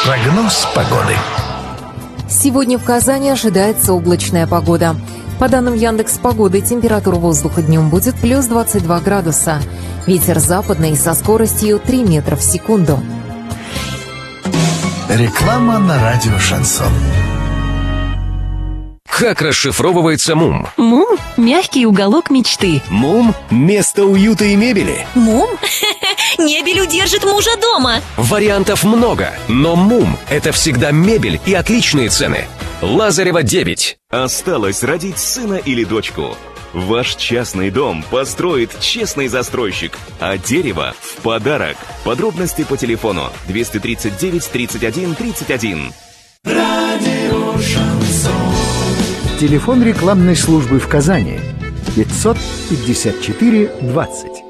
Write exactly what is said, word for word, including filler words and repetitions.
Прогноз погоды. Сегодня в Казани ожидается облачная погода. По данным Яндекс.Погоды, температура воздуха днем будет плюс двадцать два градуса. Ветер западный со скоростью три метра в секунду. Реклама на радио «Шансон». Как расшифровывается МУМ? МУМ – мягкий уголок мечты. МУМ – место уюта и мебели. МУМ? Мебель удержит мужа дома. Вариантов много, но МУМ – это всегда мебель и отличные цены. Лазарева, девять. Осталось родить сына или дочку. Ваш частный дом построит честный застройщик, а дерево в подарок. Подробности по телефону двести тридцать девять тридцать один тридцать один. Радио «Шансон». Телефон рекламной службы в Казани пятьсот пятьдесят четыре двадцать.